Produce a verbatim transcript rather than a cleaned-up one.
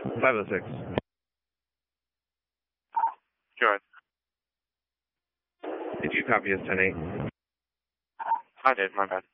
five oh six. Go ahead. Did you copy us ten eight? I did, my bad.